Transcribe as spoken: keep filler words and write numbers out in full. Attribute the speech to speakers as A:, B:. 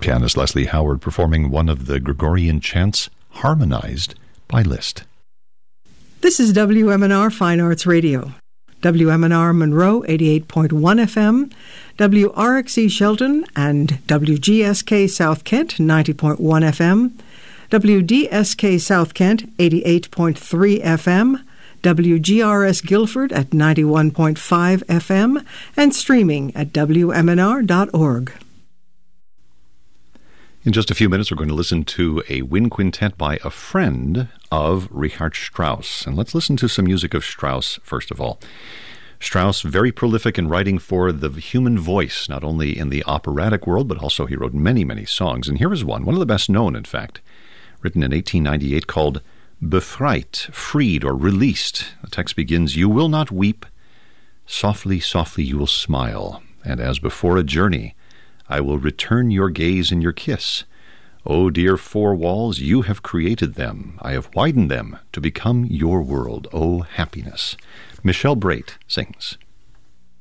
A: pianist Leslie Howard performing one of the Gregorian chants harmonized by Liszt.
B: This is W M N R Fine Arts Radio. W M N R Monroe, eighty-eight point one F M, W R X E Shelton and W G S K South Kent, ninety point one F M, W D S K South Kent, eighty-eight point three F M, W G R S Guilford at ninety-one point five F M, and streaming at W M N R dot org.
A: In just a few minutes, we're going to listen to a wind quintet by a friend of Richard Strauss. And let's listen to some music of Strauss, first of all. Strauss, very prolific in writing for the human voice, not only in the operatic world, but also he wrote many, many songs. And here is one, one of the best known, in fact, written in eighteen ninety-eight, called Befreit, freed or released. The text begins, "You will not weep, softly, softly you will smile, and as before a journey, I will return your gaze and your kiss. O dear four walls, you have created them. I have widened them to become your world. O happiness." Michel Breit sings.